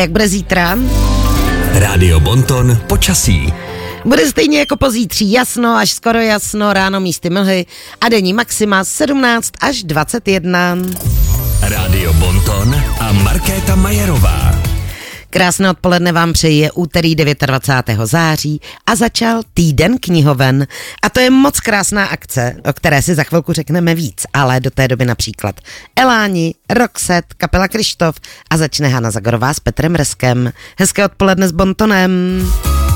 jak bude zítra? Rádio Bonton počasí. Bude stejně jako pozítří, jasno až skoro jasno, ráno místy mlhy a denní maxima 17 až 21. Rádio Bonton a Markéta Majerová. Krásné odpoledne vám přeji, je úterý 29. září a začal týden knihoven. A to je moc krásná akce, o které si za chvilku řekneme víc, ale do té doby například Eláni, Roxette, kapela Kryštof a začne Hana Zagorová s Petrem Reskem. Hezké odpoledne s Bontonem.